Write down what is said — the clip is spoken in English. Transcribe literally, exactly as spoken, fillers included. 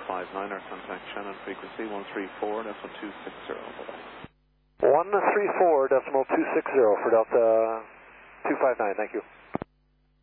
five nine, our contact Shannon frequency one three four decimal two six zero. one three four decimal two six zero for Delta two five nine, thank you.